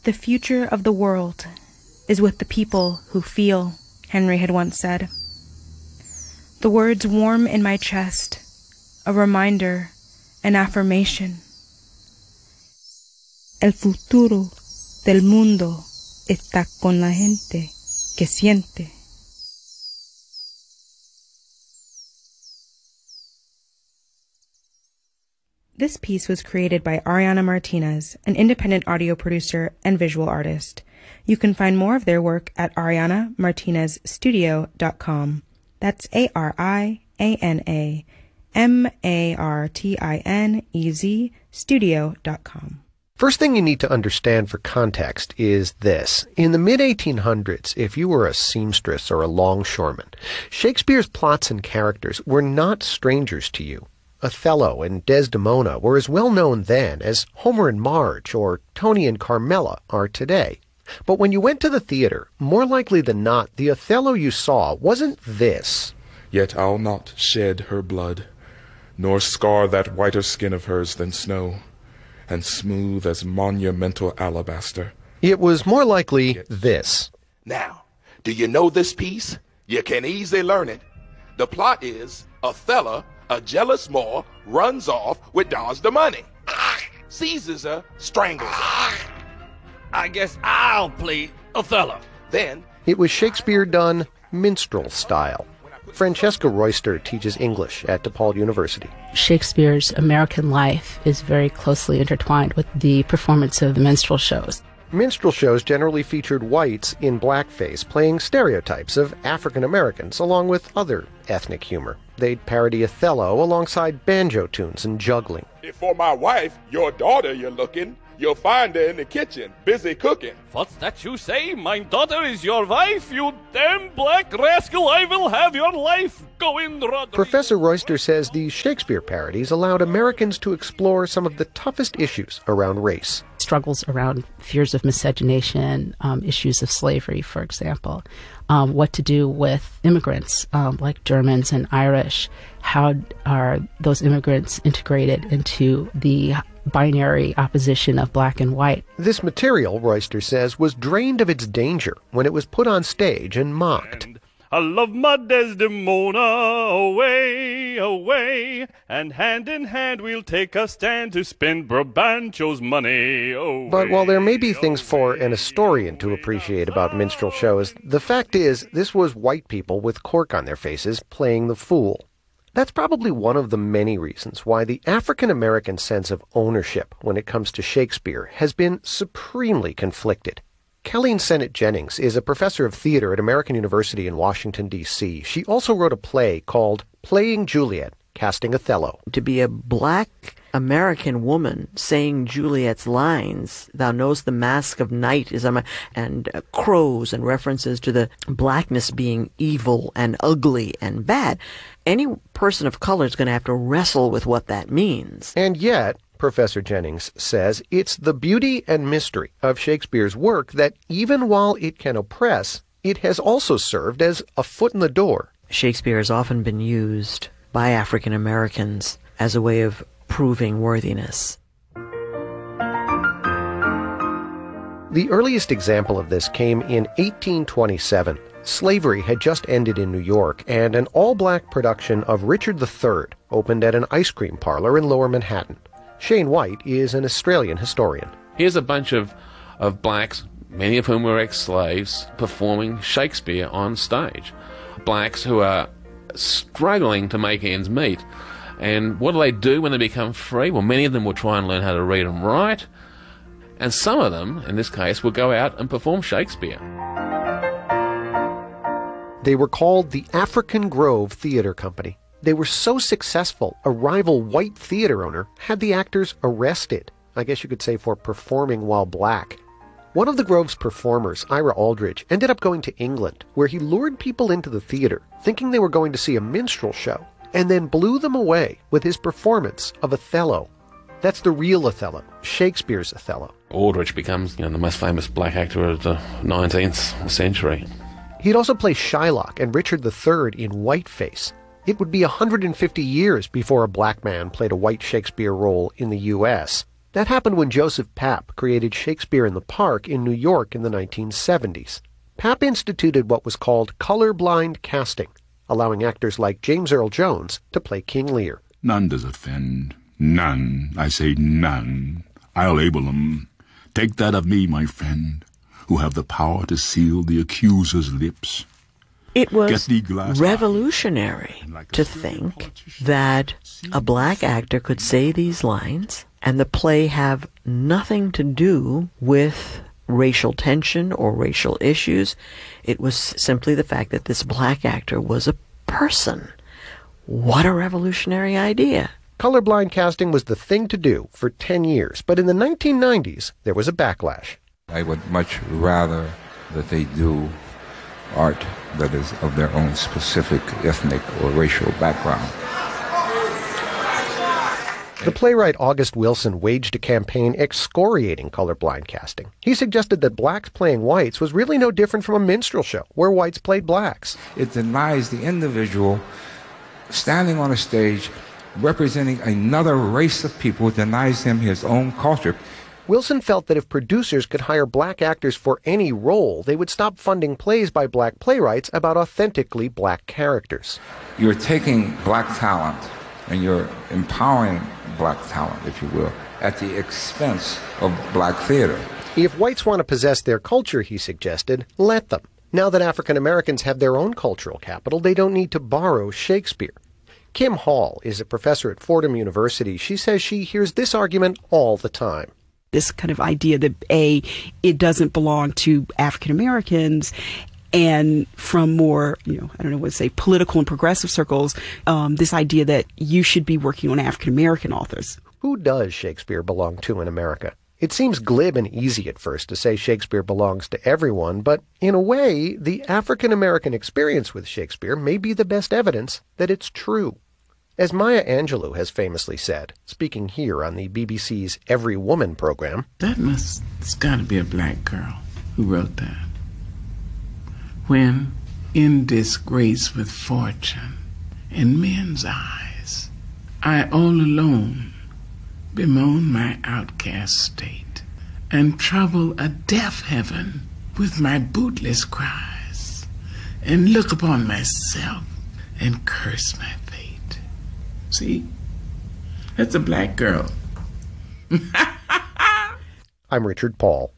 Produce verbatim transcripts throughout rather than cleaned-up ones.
The future of the world is with the people who feel, Henry had once said. The words warm in my chest, a reminder, an affirmation. El futuro del mundo está con la gente que siente. This piece was created by Ariana Martinez, an independent audio producer and visual artist. You can find more of their work at ariana martinez studio dot com. That's A R I A N A M A R T I N E Z studio dot com. First thing you need to understand for context is this. In the mid eighteen hundreds, if you were a seamstress or a longshoreman, Shakespeare's plots and characters were not strangers to you. Othello and Desdemona were as well known then as Homer and Marge or Tony and Carmela are today. But when you went to the theater, more likely than not, the Othello you saw wasn't this. Yet I'll not shed her blood, nor scar that whiter skin of hers than snow, and smooth as monumental alabaster. It was more likely this. Now, do you know this piece? You can easily learn it. The plot is Othello, a jealous Moor, runs off with Desdemona. Seizes her, strangles her. I guess I'll play Othello. Then, it was Shakespeare done minstrel style. Francesca Royster teaches English at DePaul University. Shakespeare's American life is very closely intertwined with the performance of the minstrel shows. Minstrel shows generally featured whites in blackface playing stereotypes of African Americans along with other ethnic humor. They'd parody Othello alongside banjo tunes and juggling. If for my wife, your daughter you're looking, you'll find her in the kitchen, busy cooking. What's that you say? My daughter is your wife, you damn black rascal. I will have your life going, Rodrigo. Professor Royster says these Shakespeare parodies allowed Americans to explore some of the toughest issues around race. Struggles around fears of miscegenation, um, issues of slavery, for example. Um, what to do with immigrants um, like Germans and Irish. How are those immigrants integrated into the binary opposition of black and white? This material, Royster says, was drained of its danger when it was put on stage and mocked. And I love my Desdemona, away, away, and hand in hand we'll take a stand to spend Brabantio's money away. But while there may be things for an historian to appreciate about minstrel shows, the fact is this was white people with cork on their faces playing the fool. That's probably one of the many reasons why the African-American sense of ownership when it comes to Shakespeare has been supremely conflicted. Colleen Sennett Jennings is a professor of theater at American University in Washington, D C She also wrote a play called Playing Juliet, Casting Othello. To be a black American woman saying Juliet's lines, "Thou knowest the mask of night is on my," and uh, crows and references to the blackness being evil and ugly and bad. Any person of color is going to have to wrestle with what that means. And yet, Professor Jennings says, it's the beauty and mystery of Shakespeare's work that even while it can oppress, it has also served as a foot in the door. Shakespeare has often been used by African Americans as a way of proving worthiness. The earliest example of this came in eighteen twenty-seven. Slavery had just ended in New York, and an all-black production of Richard the Third opened at an ice cream parlor in Lower Manhattan. Shane White is an Australian historian. Here's a bunch of, of blacks, many of whom were ex-slaves, performing Shakespeare on stage. Blacks who are struggling to make ends meet. And what do they do when they become free? Well, many of them will try and learn how to read and write. And some of them, in this case, will go out and perform Shakespeare. They were called the African Grove Theatre Company. They were so successful, a rival white theater owner had the actors arrested, I guess you could say for performing while black. One of the Grove's performers, Ira Aldridge, ended up going to England, where he lured people into the theater, thinking they were going to see a minstrel show, and then blew them away with his performance of Othello. That's the real Othello, Shakespeare's Othello. Aldridge becomes, you know, the most famous black actor of the nineteenth century. He'd also play Shylock and Richard the Third in Whiteface. It would be one hundred fifty years before a black man played a white Shakespeare role in the U S That happened when Joseph Papp created Shakespeare in the Park in New York in the nineteen seventies. Papp instituted what was called colorblind casting, allowing actors like James Earl Jones to play King Lear. None does offend. None. I say none. I'll able 'em. Take that of me, my friend, who have the power to seal the accuser's lips. It was revolutionary to think that a black actor could say these lines and the play have nothing to do with racial tension or racial issues. It was simply the fact that this black actor was a person. What a revolutionary idea. Colorblind casting was the thing to do for ten years, but in the nineteen nineties, there was a backlash. I would much rather that they do art that is of their own specific ethnic or racial background. The playwright August Wilson waged a campaign excoriating colorblind casting. He suggested that blacks playing whites was really no different from a minstrel show, where whites played blacks. It denies the individual standing on a stage representing another race of people, denies him his own culture. Wilson felt that if producers could hire black actors for any role, they would stop funding plays by black playwrights about authentically black characters. You're taking black talent and you're empowering black talent, if you will, at the expense of black theater. If whites want to possess their culture, he suggested, let them. Now that African Americans have their own cultural capital, they don't need to borrow Shakespeare. Kim Hall is a professor at Fordham University. She says she hears this argument all the time. This kind of idea that, A, it doesn't belong to African Americans, and from more, you know, I don't know what to say, political and progressive circles, um, this idea that you should be working on African American authors. Who does Shakespeare belong to in America? It seems glib and easy at first to say Shakespeare belongs to everyone, but in a way, the African American experience with Shakespeare may be the best evidence that it's true. As Maya Angelou has famously said, speaking here on the B B C's Every Woman program, that must, it's got to be a black girl who wrote that. When, in disgrace with fortune, in men's eyes, I all alone bemoan my outcast state, and trouble a deaf heaven with my bootless cries, and look upon myself and curse my fate. See? That's a black girl. I'm Richard Paul.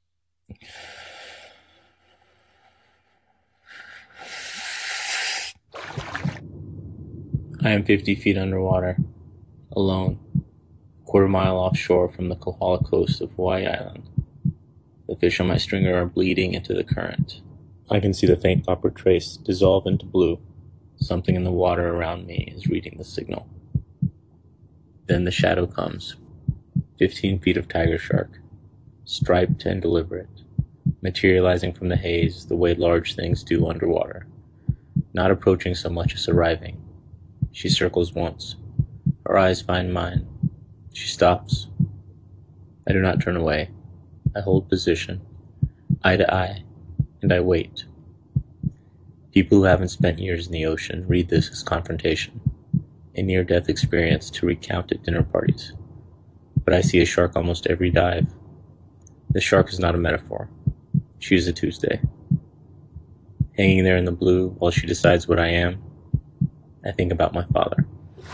I am fifty feet underwater, alone, a quarter mile offshore from the Kohala coast of Hawaii Island. The fish on my stringer are bleeding into the current. I can see the faint copper trace dissolve into blue. Something in the water around me is reading the signal. Then the shadow comes. Fifteen feet of tiger shark, striped and deliberate, materializing from the haze the way large things do underwater, not approaching so much as arriving. She circles once. Her eyes find mine. She stops. I do not turn away. I hold position, eye to eye, and I wait. People who haven't spent years in the ocean read this as confrontation, a near-death experience to recount at dinner parties. But I see a shark almost every dive. The shark is not a metaphor. She is a Tuesday. Hanging there in the blue while she decides what I am, I think about my father.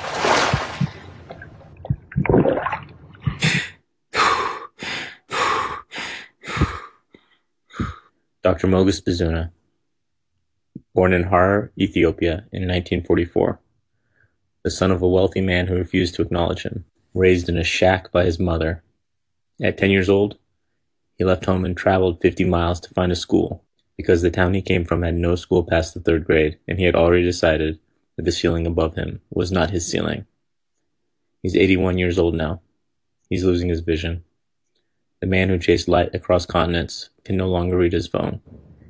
Doctor Mogus Bizuna, born in Harar, Ethiopia in nineteen forty-four, the son of a wealthy man who refused to acknowledge him, raised in a shack by his mother. At ten years old, he left home and traveled fifty miles to find a school, because the town he came from had no school past the third grade, and he had already decided that the ceiling above him was not his ceiling. He's eighty-one years old now. He's losing his vision. The man who chased light across continents can no longer read his phone.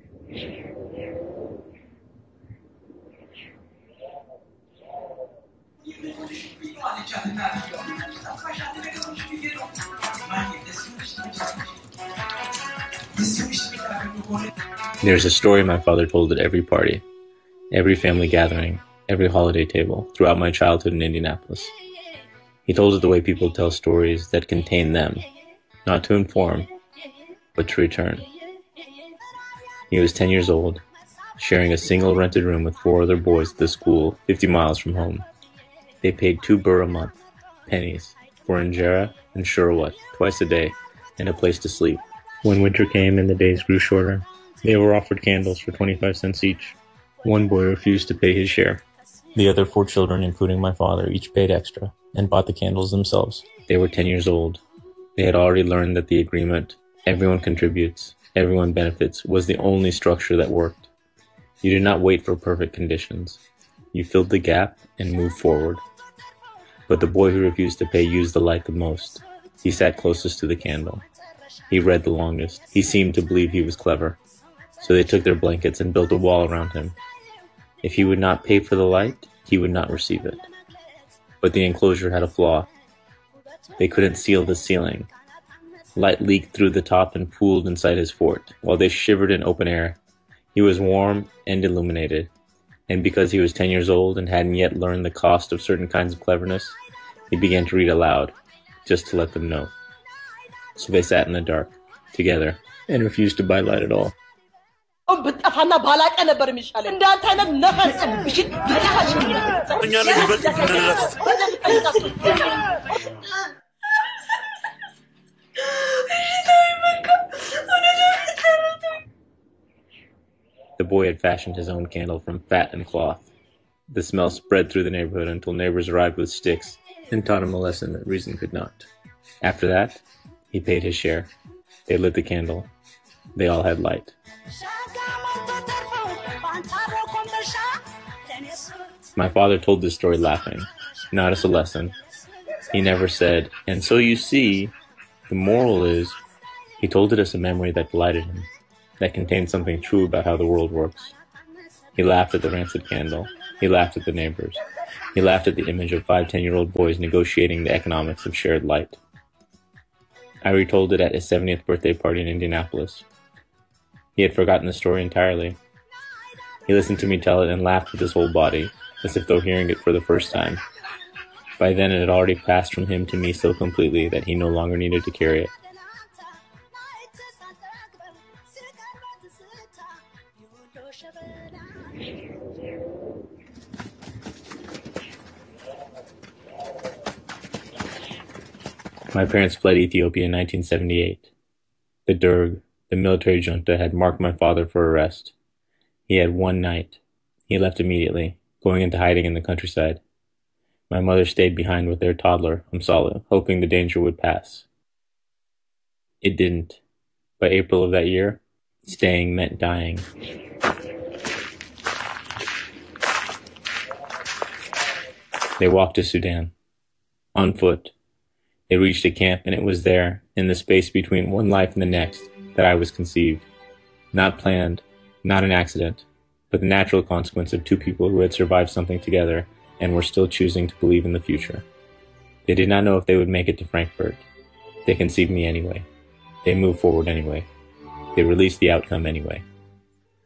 There's a story my father told at every party, every family gathering, every holiday table throughout my childhood in Indianapolis. He told it the way people tell stories that contain them, not to inform, but to return. He was ten years old, sharing a single rented room with four other boys at the school fifty miles from home. They paid two burr a month, pennies, for injera and shurwat twice a day and a place to sleep. When winter came and the days grew shorter, they were offered candles for twenty-five cents each. One boy refused to pay his share. The other four children, including my father, each paid extra and bought the candles themselves. They were ten years old. They had already learned that the agreement, everyone contributes, everyone benefits, was the only structure that worked. You did not wait for perfect conditions. You filled the gap and moved forward. But the boy who refused to pay used the light the most. He sat closest to the candle. He read the longest. He seemed to believe he was clever. So they took their blankets and built a wall around him. If he would not pay for the light, he would not receive it. But the enclosure had a flaw. They couldn't seal the ceiling. Light leaked through the top and pooled inside his fort, while they shivered in open air. He was warm and illuminated, and because he was ten years old and hadn't yet learned the cost of certain kinds of cleverness, he began to read aloud, just to let them know. So they sat in the dark, together, and refused to buy light at all. The boy had fashioned his own candle from fat and cloth. The smell spread through the neighborhood until neighbors arrived with sticks and taught him a lesson that reason could not. After that, he paid his share. They lit the candle. They all had light. My father told this story laughing, not as a lesson. He never said, "And so you see, the moral is," he told it as a memory that delighted him, that contained something true about how the world works. He laughed at the rancid candle. He laughed at the neighbors. He laughed at the image of five ten-year-old boys negotiating the economics of shared light. I retold it at his seventieth birthday party in Indianapolis. He had forgotten the story entirely. He listened to me tell it and laughed with his whole body, as if though hearing it for the first time. By then it had already passed from him to me so completely that he no longer needed to carry it. My parents fled Ethiopia in nineteen seventy-eight. The Derg, the military junta, had marked my father for arrest. He had one night. He left immediately, going into hiding in the countryside. My mother stayed behind with their toddler, Umsalu, hoping the danger would pass. It didn't. By April of that year, staying meant dying. They walked to Sudan, on foot. They reached a camp, and it was there, in the space between one life and the next, that I was conceived. Not planned, not an accident, but the natural consequence of two people who had survived something together and were still choosing to believe in the future. They did not know if they would make it to Frankfurt. They conceived me anyway. They moved forward anyway. They released the outcome anyway.